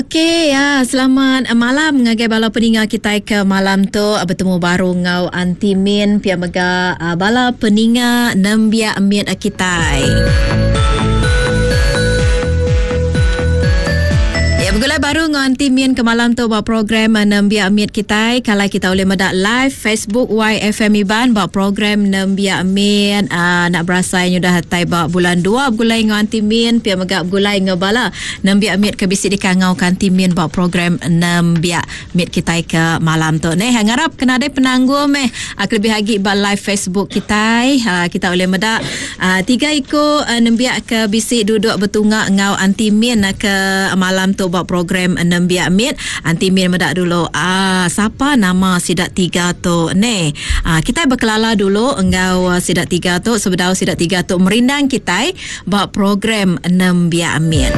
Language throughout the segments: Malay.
Okey, ya, selamat malam ngagai bala peninga kita ke malam tu bertemu baru ngau Anti Min pia mega bala peninga nembia miat kita. Bergulai baru dengan Anti Min ke malam tu buat program Nembia Amit kita. Kalau kita boleh medak live Facebook YFM Iban buat program Nembia Amit nak berasa yang dah hatai buat bulan 2 bergulai dengan Anti Min pia megak bergulai dengan bala Nembia Amit ke bisik dikangau kan Anti Min buat program Nembia Amit kita ke malam tu. Nih ngarap kena ada penanggung lebih lagi buat live Facebook kita. Kita boleh medak 3 ikut Nembia ke bisik duduk bertungak ngau Anti Min ke malam tu buat program Nembia Amit. Anti Min medak dulu siapa nama sidak 3 tu ni. Kita berkelala dulu engau sidak 3 tu sebedau sidak 3 tu merindang kita buat program Nembia Amit.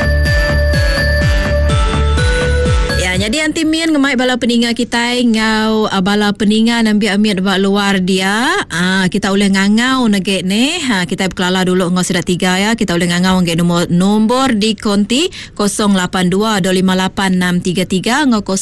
Jadi Anti Min ngemai bala peninga kita ngau bala peninga Nembia Amit buat luar dia. Kita boleh ngangau negek ni. Kita berkelala dulu ngau sidak 3 ya. Kita boleh ngangau ngek nombor di konti 082-258-633 ngau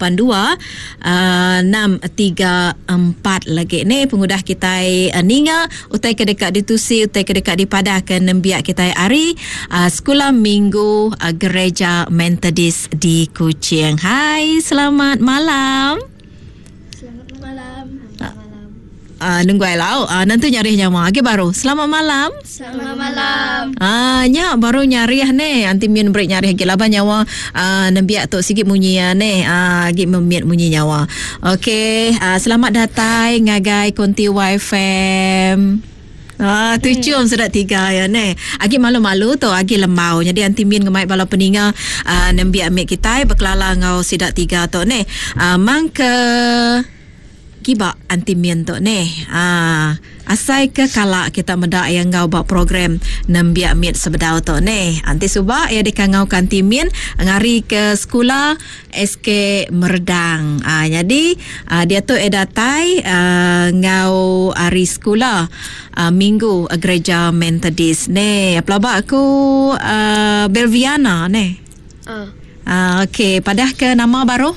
082-634 lagi ni pengudah kita ninga utai ke dekat ditusi utai ke dekat dipadah ke Nembia kita hari sekolah minggu gereja Methodist di Kuching. Hai, selamat malam. Selamat malam. Nunggu lau. Nanti nyari nyawa. Lagi baru. Selamat malam. Selamat malam. Nya baru nyari ni. Anti Min break nyari lagi laban nyawa. Nembiak tu sikit munyi ni. Lagi memiat munyi nyawa. Okey, selamat datang ngagai Konti YFM. Tujuh sudah 3 ya ni. Agi malu-malu tu agi lemau. Jadi Anti Min ngemai bala peninga Nembia Amit kita berkelala ngau sidak 3 tu ni. Mang ke giba Anti Min tu ni. Asai ke kala kita medak yang ngau buat program Nembia Amit sebedau tu ni. Anti suba ya dikangau kan Anti Min ngari ke sekolah SK Merdang. Jadi dia tu datai ngau hari sekolah minggu gereja Methodist ni. Pelabak aku Belviana ni. Okey, padah ke nama baru?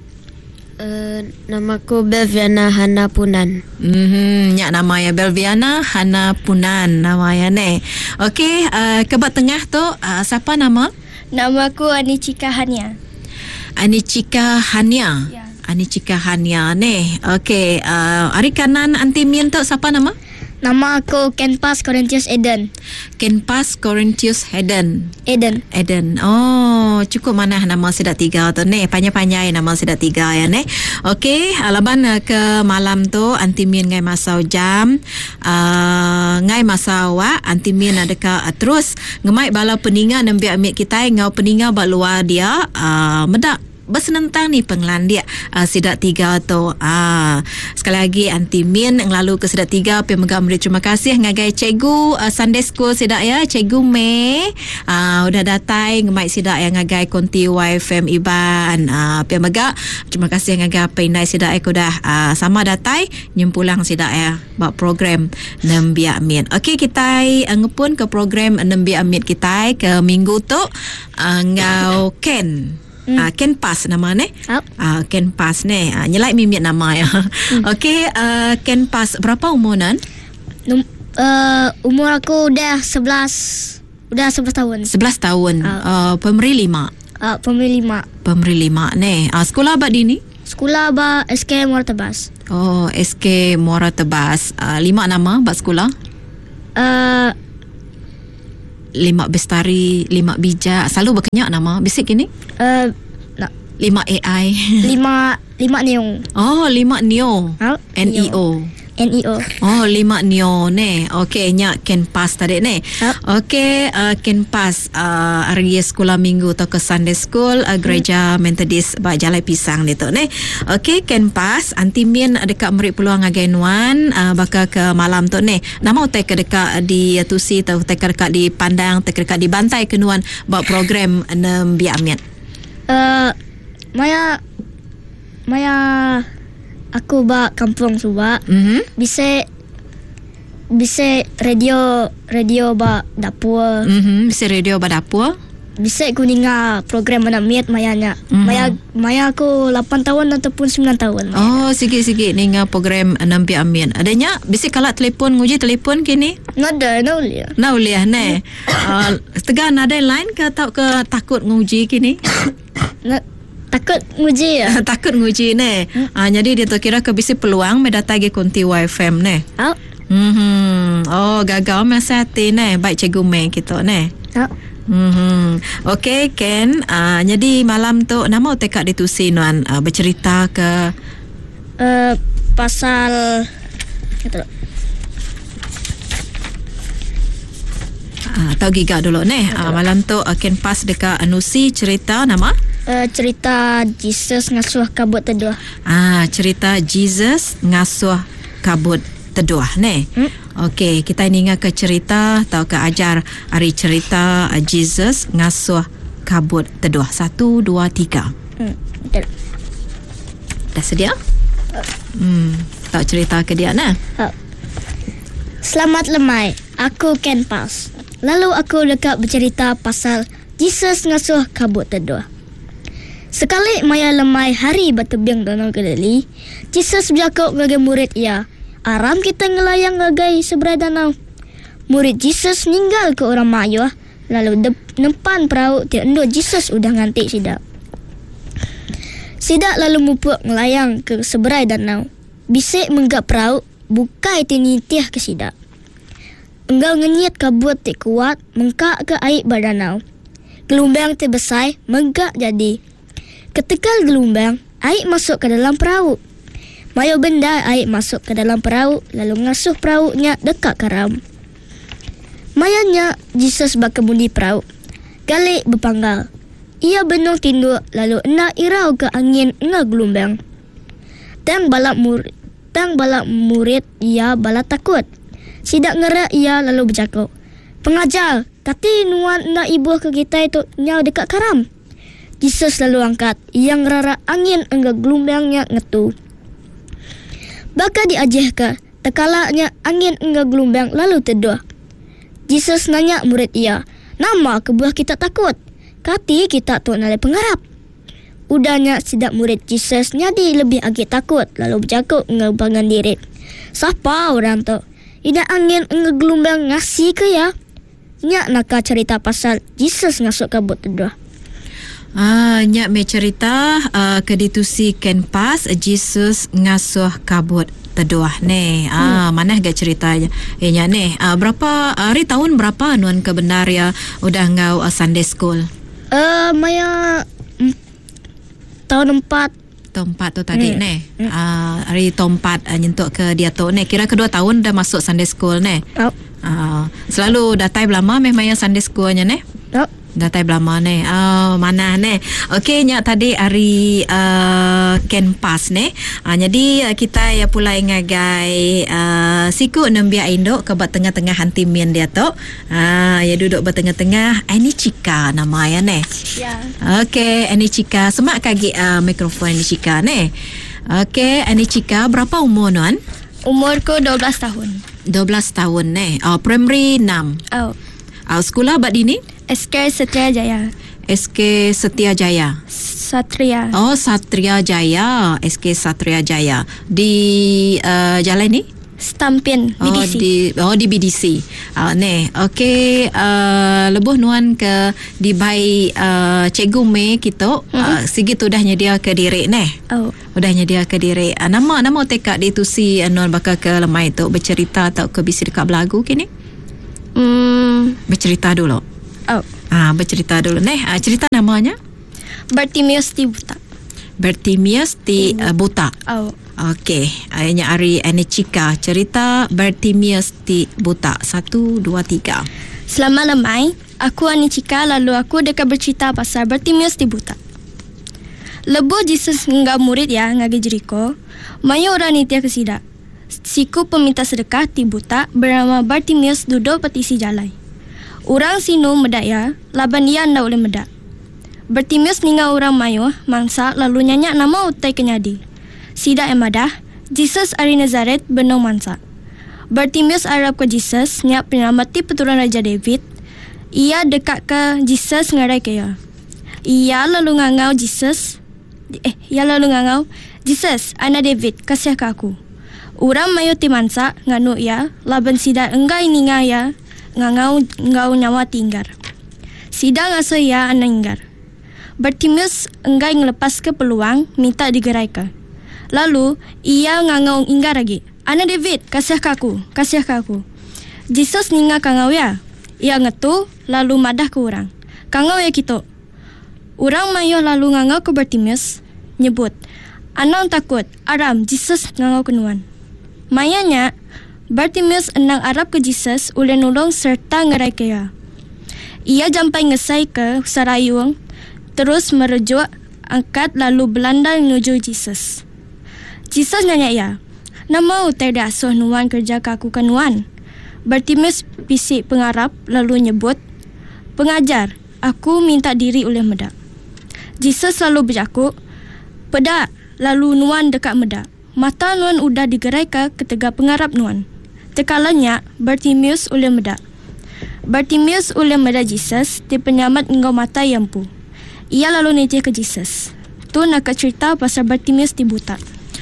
Namaku Belviana Hana Punan. Nyak nama ya Belviana Hana Punan nama ya ni. Okey, kebat tengah tu siapa nama? Namaku Anicika Hania. Anicika Hania. Ya. Anicika Hania ni. Okey, hari kanan Anti Min tu siapa nama? Nama aku Kenpas Corinthius Eden. Kenpas Corinthius Eden. Eden. Oh, cukup mana nama sidak 3 tu ni. Panjang-panjang nama sidak 3 ya ni. Okey, laban ke malam tu Anti Min ngai masau jam. Ngai masau Anti Min ada ke terus ngemai bala peninga Nembia Amit kita ngau peninga bak luar dia medak bersenentang ni penglan dia sidak 3 tu. Sekali lagi Anti Min ngelalu ke sidak 3 pia megam beri terima kasih ngagai cikgu Sunday School sidak ya, cikgu Mei udah datai ngemai sidak yang ngagai Konti YFM Iban. Pia megak terima kasih ngagai pendai sidak aku dah sama datai nyempulang sidak ya buat program Nembia Amit. Okey, kita ngepun ke program Nembia Amit kita ke minggu tu ngau Ken. Ken Pas nama ni. Ken Pas ni. Nyelai mimit nama ya. Okey, Ken Pas berapa umur nan? Umur aku dah 11 tahun. 11 tahun. Pemeri 5. Pemeri 5 ni. Sekolah abad dini? Sekolah ba SK Muara Tebas. Oh, SK Muara Tebas. 5 nama bak sekolah? 5 bestari, 5 bijak. Selalu berkenyak nama. Bisik ini? 5 AI. 5 Neo. Oh, 5 Neo. NEO. Oh, 5 Neo ni. Okey, nyak Ken Pas tadi ni. Okey, Ken Pas hari sekolah minggu atau ke Sunday School gereja Methodist bak Jalai Pisang ni tu ni. Okey, Ken Pas Anti Min dekat meri peluang againuan bakal ke malam tu ni. Nama utai ke dekat di Tusi atau utai ke dekat di Pandang, utai ke dekat di Bantai kenuan buat program Nembia Amit. Maya aku bak kampung suba. Bisa radio bak dapur. Bisa radio bak dapur. bisa aku dengar program mana miat mayanya. Maya aku 8 tahun ataupun 9 tahun. Oh, sikit-sikit ninga program Nampi Amin. Adanya bisa kalau telefon nguji telefon kini? Nada, naulia. Nauliah ne. Tegan ada lain ke tak ke takut nguji kini? Takut nguji ya. Takut nguji ne. Jadi dia tu kira ke bisa peluang mendatagi konti YFM ne. Oh, gagal masa hati ne. Baik cikgu main kita ne. Okey Ken, jadi malam tu nama tekak ditusi nuan bercerita ke pasal tahu giga dulu ne. Malam tu Ken pas dekat anusi cerita nama cerita Jesus ngasuh kabut teduh. Cerita Jesus ngasuh kabut teduh ne. Okey, kita ingat ke cerita atau ke ajar hari cerita Jesus ngasuh kabut teduh. 1, 2, 3. Betul. Dah sedia? Tak cerita ke dia nah. Selamat lemai. Aku Ken Pas. Lalu aku dekat bercerita pasal Jesus ngasuh kabut teduh. Sekali Maya lemai hari bertebing danau Galili, Jesus bercakap dengan murid ia. Aram kita ngelayang ngagai sebelah danau. Murid Jesus meninggal ke orang Maya. Lalu nempan perahu tiada Jesus udah ngantik sidak. Sidak lalu mupuk ngelayang ke sebelah danau. Bisik menggap perahu bukai tinitiah ke sidak. Enggal ngenyit kabut tik kuat mengkak ke air berdanau. Gelombang terbesar menggak jadi. Ketika gelombang, air masuk ke dalam perahu. Mayo benda air masuk ke dalam perahu lalu ngasuh perahunya dekat karam. Mayanya Jesus berkemudi perahu. Galik berpanggal. Ia benung tinduk lalu nak irau ke angin enga gelombang. Tang balap murid ia bala takut. Sidak ngerak ia lalu bercakap. Pengajar, kati nuan nak ibu ke kita itu nyau dekat karam. Jesus lalu angkat. Ia ngerara angin enga gelombangnya ngetu. Baka diajih ke, tekalaknya angin enggak gelombang lalu teduh. Jesus nanya murid ia, nama kebuah kita takut? Kati kita tu nalai pengarap. Udahnya sidak murid Jesus jadi lebih agak takut lalu bercakap enggak bangun diri. Siapa orang tu? Ida angin enggak gelombang ngasih ke ya? Nyak nak cerita pasal Jesus ngasuh kabut teduh. Nyak me cerita keditusi Ken Pas Jesus ngasuh kabut teduh ne. Mana gak ceritanya? Nyak ne. Berapa hari tahun berapa nuan kebenar ya udah ngau Sunday school? Maya tahun 4. Tahun 4 tu tadi ne. Hari tahun 4 nyentuk ke dia tu ne. Kira kedua tahun dah masuk Sunday school ne. Selalu datai lama memang ya Sunday schoolnya ne. Datai lama ne. Mana ne. Okey nyak tadi hari Ken Pas ne. Jadi kita ya pula ngagai siku nembia induk ke tengah-tengah hantimin dia tu. Ya duduk bertengah-tengah Ani Cika nama ya ne. Ya. Okey Ani Cika semak kaki mikrofon Ani Cika ne. Okey Ani Cika berapa umur nuan? Umurku 12 tahun. 12 tahun ne. Primary 6. Sekolah abad dini? SK Satria Jaya. SK Setia Jaya. Satria. Satria Jaya. SK Satria Jaya. Di jalan ni? Stampin BDC. Di BDC. Ne. Okey, lebuh nuan ke di bai cikgu me kita segitu dah nyedia ke diri ne. Udah nyedia ke diri. Nama tekak ditusi nuan bakal ke lemai tu bercerita atau ke bisi dekat belagu kini? Bercerita dulu. Bercerita dulu ne. Cerita namanya? Bartimeus di Buta. Bartimeus di Buta. Okey, ayahnya Ari Anicika cerita Bartimeus di Buta. 1, 2, 3. Selamat lemai, aku Anicika lalu aku dekat bercerita pasal Bartimeus di Buta. Lebuh Jesus enggak murid ya ngagi Jeriko. Maya orang nitia kesida. Siku peminta sedekah di Buta bernama Bartimeus duduk petisi jalan. Orang sinu medak ya, laban dia anda boleh medak. Bartimeus ninggal orang mayo, mangsa lalu nyanyak nama utai kenyadi. Sida emadah, Jesus ari Nazaret benong mansa. Bartimeus Arab ke Jesus, nyak penyelamati peturunan Raja David. Ia dekat ke Jesus ngarai kaya. Ia lalu ngangau Jesus. Ia lalu ngangau, Jesus, Ana David, kasih ke aku. Orang mayo timansa nganu ia, laban sida enggai ninga ya, ngangau nyawa tinggar. Sida ngaso ia ana inggar. Bartimeus enggai ngelepas ke peluang, minta digerai ke. Lalu, ia ngangau inggar lagi. Ana David, kasih ke aku, kasih ke aku. Jesus ninga kangau ya. Ia ngetu, lalu madah ke orang. Kangau ya kita. Orang mayo lalu ngangau ke Bartimeus, nyebut, Anang takut, Aram, Jesus ngangau kenuan. Mayanya, Bartimeus enang Arab ke Jesus ule nolong serta ngerai kaya. Ia jampai ngesai ke sarayung, terus merujuk, angkat lalu belandang menuju Jesus. Jesus nanya ia, Namau tidak asuh nuan kerja ke aku kenuan. Bartimeus pisik pengarap lalu nyebut, Pengajar, aku minta diri oleh medak. Jesus lalu berjakuk, Pedak, lalu nuan dekat medak. Mata nuan udah digerai ke ketega pengarap nuan. Tekalanya, Bartimeus oleh medak. Bartimeus oleh medak Jesus, di penyamat engkau mata yang pu. Ia lalu nejeh ke Jesus. Tu nak cerita pasal Bartimeus di buta.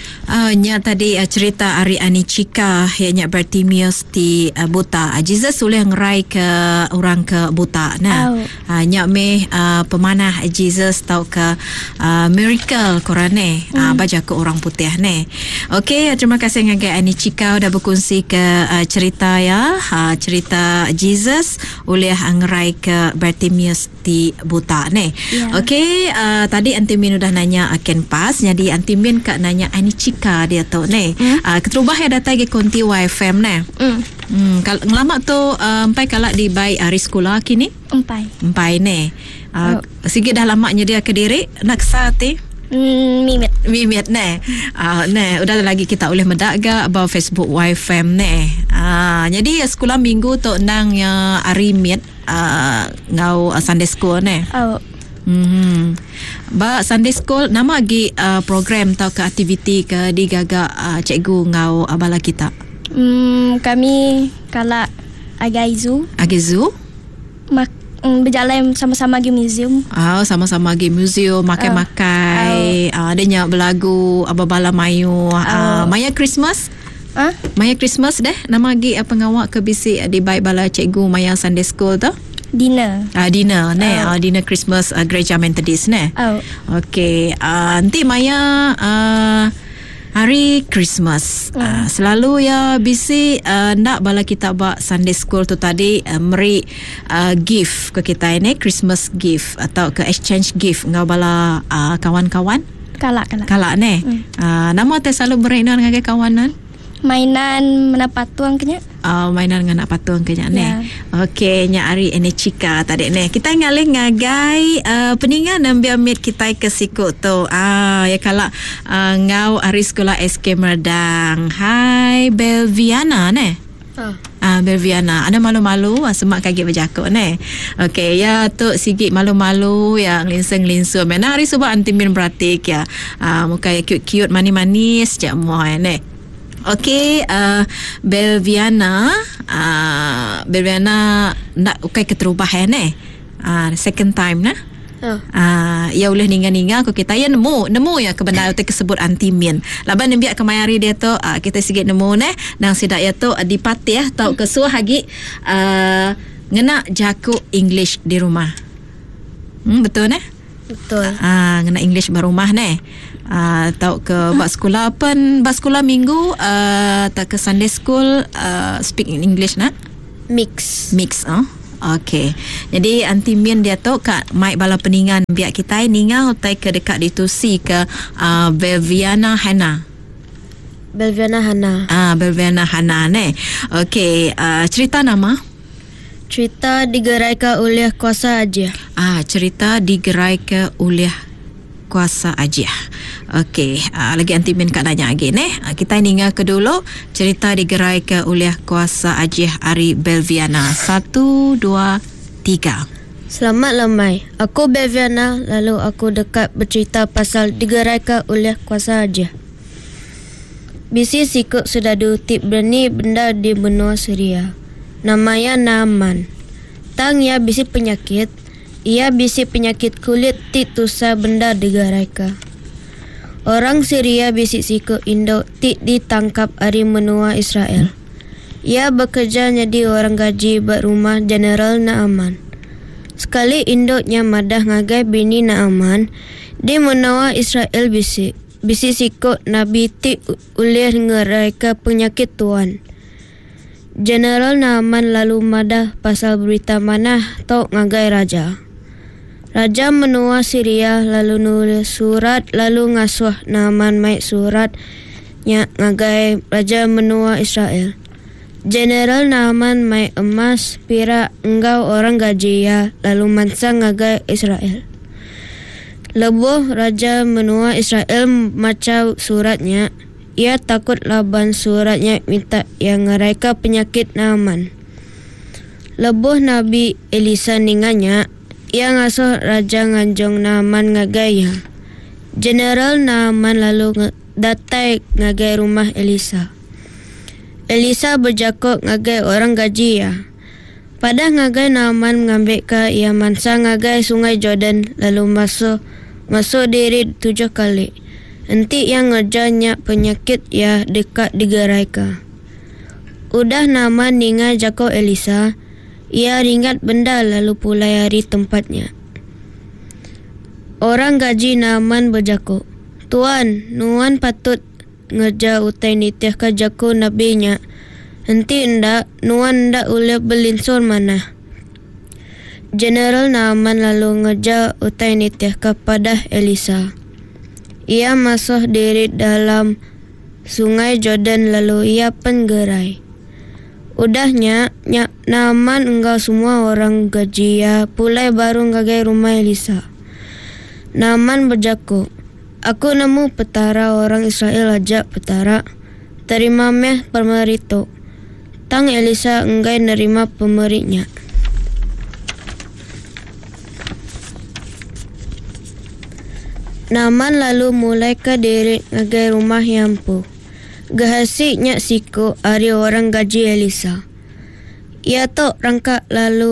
Nya tadi cerita Ari Anicika yang nya Bartimeus di buta. Jesus boleh ngerai ke orang ke buta. Nah, nya me pemanah Jesus tau ke miracle korane baca ke orang putih ne. Okey, terima kasih dengan Anicika udah berkongsi ke cerita ya. Cerita Jesus boleh ngerai ke Bartimeus di buta ne. Yeah. Okey, tadi Antimin udah nanya Ken Pas, jadi Antimin kak nanya Anicika dia tu ni. Keterubah ya datang ke konti YFM ni. Kalau ngelama tu empai kalak di baik hari sekolah kini? Empai ni. Sikit dah lamanya dia ke diri nak sati. Mimit ni. Udah lagi kita boleh mendaga about Facebook YFM ni. Jadi sekolah minggu tu nang ya hari mit ngau Sunday school ni. Ba Sunday school nama lagi program atau ke aktiviti ke digagak cikgu ngau abala kita. Kami kalak agaizu. Berjalan sama-sama pergi museum. Sama-sama pergi museum, makai-makai. Adanya berlagu abala mayu. Maya Christmas. Maya Christmas deh. Nama lagi pengawak ke bisi di baik bala cikgu Maya Sunday school tu. Dinner Dinner Christmas Gereja Methodist ne. Okey, nanti Maya hari Christmas selalu ya bisi nak bala kita buat Sunday school tu tadi beri gift ke kita ini, Christmas gift atau ke exchange gift ngau bala kawan-kawan kalak ne. Nama teh selalu beri dengan kawanan mainan mana patuang kenya. Mainan dengan nak patuang kenya ni. Okey, nya Ari Anicika tadi ni. Kita ngalih ngagai peningan ambil mit kita ke siku tu. Ya kala ngau Ari sekolah SK Merdang. Hai Belviana ni. Belviana, ada malu-malu semak kaget berjakuk ni. Okey, ya tu sikit malu-malu yang linseng-linsung. Mana Ari sebab Antimin beratik ya. Muka cute-cute manis-manis cak muah ni. Okey, Belviana nak ukai keterubah ni. Second time nah. Ya boleh ninga-ninga ko kita ya nemu ya kebenaran tu kesebut Antimin. Laban biak kemayari dia tu kita sikit nemu neh nang sidak ya tu dipati ya tau kesuah lagi ngena jaku English di rumah. Betul neh? Betul. Ngena English barumah neh. Tau ke bak sekolah sekolah minggu tak ke Sunday school speak in English nak Mix. Okey. Jadi Antimin dia tu kat mic bala peningan biak kita ninga utai ke dekat ditusi ke Belviana Hana. Belviana Hana ne. Okey, cerita nama? Cerita digerai ke oleh kuasa ajiah. Cerita digerai ke oleh kuasa ajiah. Okey, lagi Antimin kat nanya lagi ni. Kita ninga ke dulu cerita digerai ke oleh kuasa ajiah Ari Belviana. 1, 2, 3. Selamat lamai. Aku Belviana, lalu aku dekat bercerita pasal digerai ke oleh kuasa ajiah. Bisi sikut sudah diutip berani benda di benua Syria. Namanya Naaman. Tang ia bisi penyakit. Ia bisi penyakit kulit ti tusa benda digaraika. Orang Syria bisi siku Indo ti ditangkap ari menua Israel. Ia bekerja jadi orang gaji berumah General Naaman. Sekali induknya madah ngagai bini Naaman, di menua Israel bisi siku Nabi ti ulir ngeraika penyakit tuan. General Naaman lalu madah pasal berita manah tau ngagai raja. Raja menua Syria lalu nulis surat lalu ngasuh Naaman mai surat nya ngagai raja menua Israel. General Naaman mai emas pira engkau orang gaji ya lalu mansa ngagai Israel. Lebuh raja menua Israel maca suratnya. Ia takut laban suratnya minta yang ngeraika penyakit Naaman. Lebuh Nabi Elisa ninganya. Ia ngasuh raja nganjong Naaman ngagaya. General Naaman lalu datai ngagai rumah Elisa. Elisa berjakok ngagai orang gaji ya. Pada ngagai Naaman mengambil ke ia mansa ngagai sungai Jordan lalu masuk diri 7 kali. Enti yang ngerjanya penyakit ya dekat digaraika. Udah Naaman ningai jakok Elisa. Ia ringat benda lalu pulai hari tempatnya. Orang gaji Naaman berjakok. Tuan, nuan patut ngerja utai nitih ke jakok nabinya. Henti ndak, nuan ndak boleh belinsur mana. General Naaman lalu ngerja utai nitih kepada Elisa. Ia masuk diri dalam sungai Jordan lalu ia penggerai. Udahnya, Naaman engkau semua orang gaji ya, pulai baru ngagai rumah Elisa. Naaman berjakuk, aku nemu petara orang Israel ajak petara, terima meh pemerito. Tang Elisa enggai nerima pemeritnya. Naaman lalu mulai ke diri ngagai rumah Yampu. Gahasiknya siku ari orang gaji Elisa. Ia tok rangkat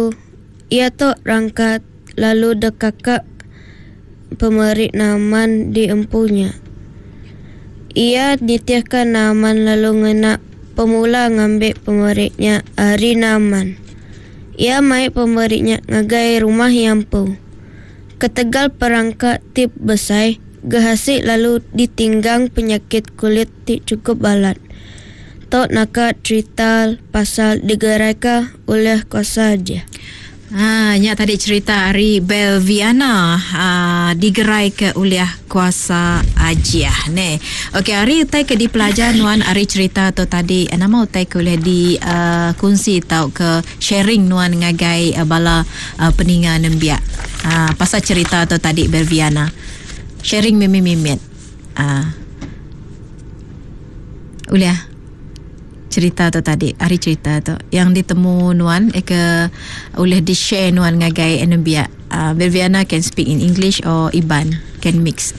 lalu dekakak pemerit Naaman di empunya. Ia nitihkan Naaman lalu ngena pemula ngambil pemeritnya ari Naaman. Ia mai pemeritnya ngagai rumah Yampu. Ketegal perangkat tip besai. Gahasik lalu ditinggang penyakit kulit ti cukup balat. Tok nakat cerita pasal digaraika oleh kuasa aja. Nya tadi cerita Ari Belviana digerai ke oleh kuasa aja ne. Okey Ari utai ke di pelajar nuan Ari cerita tu tadi nama utai ke oleh di kongsi tau ke sharing nuan ngagai bala peninga nembia. Pasal cerita tu tadi Belviana. Sharing mimit. Ulia cerita tu tadi, hari cerita tu yang ditemu nuan ke oleh di share nuan ngagai enebia. Belviana can speak in English or Iban can mix.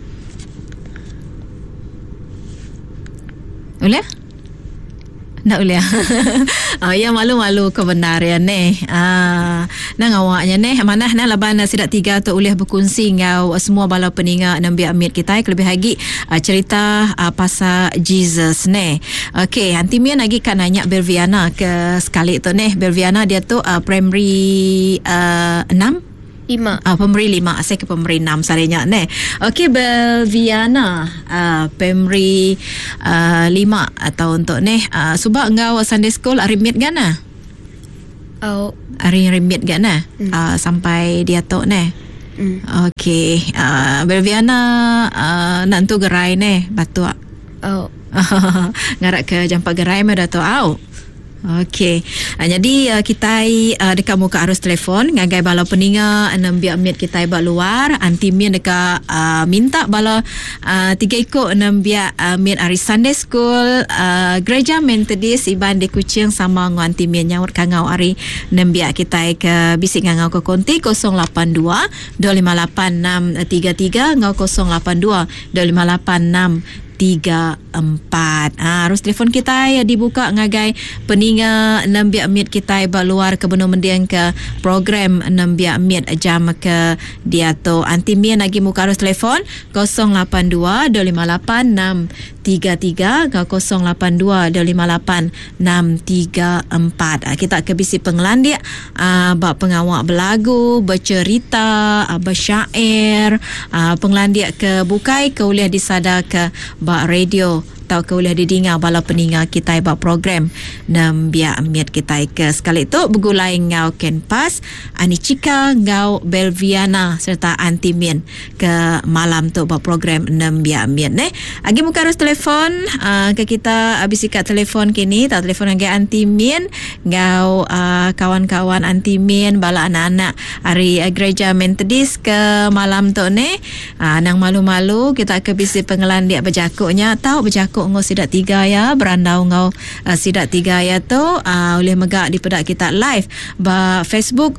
Ulia? Nak ulia. Ya malu-malu kebenaran ni. Nang awaknya ni manah na laban sidak 3 tu ulih berkongsi ngau semua bala peninga nambi amit kita lebih lagi cerita pasal Jesus ni. Okey, nanti mian lagi kan nanya Belviana ke sekali tu ni. Belviana dia tu primary 6 Pemberi 5. Saya ke pemberi 6 sarinya ne. Okey Belviana pemberi 5 atau untuk ne subak engkau Sunday school arimit gana? Ari rimit gana? Sampai dia tok ne. Okey Belviana nantu gerai ne batu. Ngarak ke jampak gerai me dato au. Okey. Jadi kita dekat muka arus telefon ngagai bala peninga 6 biak minit kita bak luar anti min dekat minta bala 3 ikut 6 biak minit hari Sunday school gereja Methodist Iban di Kuching sama ngan anti min nyaut kangau hari 6 biak kita ke bisik ngau ke konti 082 258 633 ngau 082 258 633 Harus telefon kita ya dibuka ngagai peninga 6 biak minit kita luar ke benua mendiang ke program 6 biak minit jam ke dia tu anti mien lagi muka harus telefon 082 258 633 ke 082 258 634. Kita ke bisi pengelandia bak pengawak berlagu, bercerita, bersyair, pengelandia ke bukai ke uliah disada ke bak radio atau ke uliah didengar bala peninga kita bak program 6 biak minit kita ke sekali tu bergulai ngau Ken Pas, Ani Cika ngau Belviana serta Anti Mien ke malam tu bak program 6 biak minit agi muka harus telefon ke kita habis ikat telefon kini tak telefon agi Anti Mien ngau kawan-kawan Anti Mien bala anak-anak hari gereja Methodist ke malam tu ni nang malu-malu kita ke bisi pengelandia berjakuknya tahu berjakuk ngau sidak 3 ya berandau ngau sidak 3 ya tu boleh megak di pedak kita live ba Facebook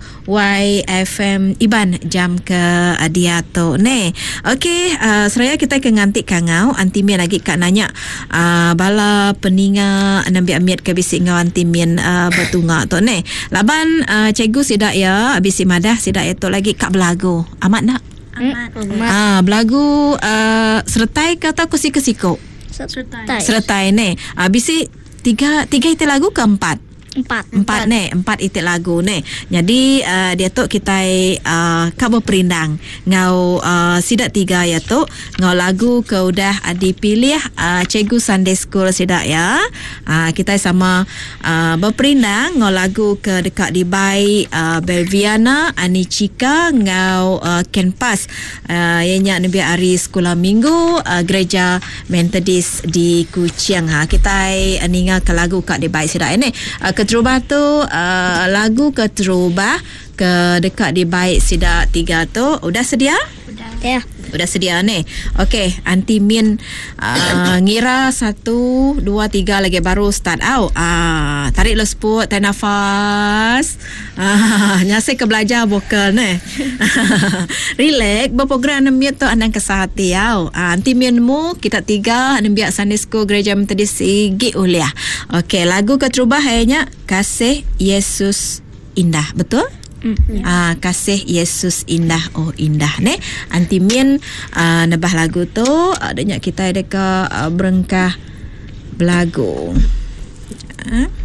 YFM Iban jam ke dia tu ni. Okey, seraya kita ke ngantik kangau Anti Mien lagi kak nanya bala peninga 6 biak minit ke bisi ngau Anti Mien bertunga tu ni. Laban cikgu sidak ya bisi madah sidak ya tu lagi kak belagu. Amat nak? Amat. Belagu sertai kata kusik-kesiko. Sertai ni. Bisi 3 itik lagu ke 4? 4 ni 4 itik lagu ni. Jadi dia tu kita kau berperindang ngau sidak 3 ya tu ngau lagu ke udah dipilih cikgu Sunday School sidak ya. Kita sama berperindang ngau lagu ke dekat di Bai Belviana Ani Cika ngau Ken Pas ianya nabi hari sekolah minggu gereja Methodist di Kuching. Kita ninga ke lagu kat di Bai sidak ini Keterubah tu lagu Keterubah ke dekat di Baik Sidak 3 tu udah sedia? Ya. Udah sedia ni. Okey, Anti Mien ngira 1 2 3 lagi baru start out. Tarik lo seput, tarik nafas. Nyasik ke belajar vokal ni. Relax, berprogram 6 minit tu andang kesahati au. Anti Mien mu kita 3 andang biak Sunday School Gereja Methodist Igi Uliah. Okey, lagu Keterubah hanya Kasih Yesus Indah, betul? Kasih Yesus Indah, oh indah ni Anti Mien nebah lagu tu adanya kita dekat berengkah belagu